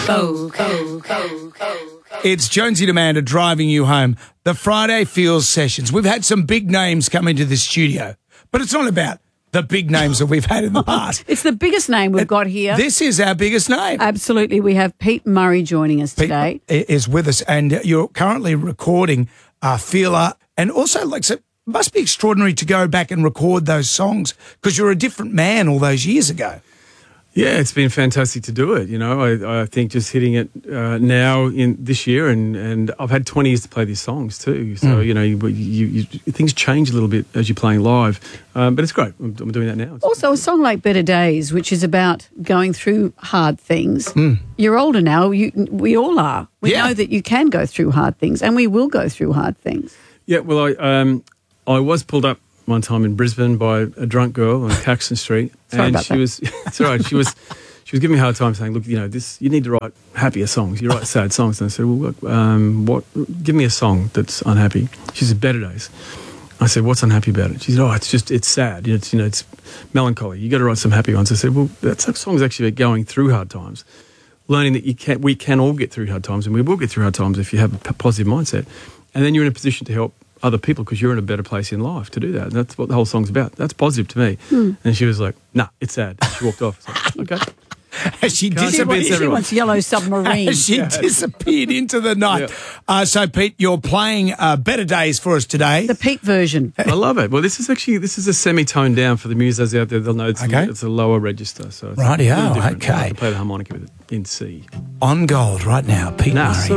It's Jonesy and Amanda driving you home. The Friday Feels Sessions. We've had some big names come into the studio, but it's not about the big names that we've had in the past. It's the biggest name we've got here. This is our biggest name. Absolutely. We have Pete Murray joining us today. Pete is with us, and you're currently recording Feeler, and also, like, so it must be extraordinary to go back and record those songs because you're a different man all those years ago. Yeah, it's been fantastic to do it. You know, I think just hitting it now in this year, and I've had 20 years to play these songs too. So you know, you things change a little bit as you're playing live, but it's great. I'm doing that now. Also, a song like Better Days, which is about going through hard things. You're older now. We all are. We know that you can go through hard things, and we will go through hard things. Yeah. Well, I was pulled up one time in Brisbane by a drunk girl on Caxton Street, and she was it's all right. She was giving me a hard time, saying, "Look, you know, you need to write happier songs. You write sad songs." And I said, "Well, what? Give me a song that's unhappy." She said, "Better Days." I said, "What's unhappy about it?" She said, "Oh, it's sad. It's melancholy. You got to write some happy ones." I said, "Well, that song's actually about going through hard times, learning that we can all get through hard times, and we will get through hard times if you have a positive mindset, and then you're in a position to help other people because you're in a better place in life to do that." And that's what the whole song's about. That's positive to me. And she was like, "Nah, it's sad." And she walked off. I was like, okay. She wants Yellow Submarine. She disappeared into the night. Yeah. So, Pete, you're playing Better Days for us today. The Pete version. I love it. Well, this is a semi-toned down for the musos out there. They'll know it's a lower register. So it's Rightio, okay. I can play the harmonica with it in C. On gold right now, Pete Murray.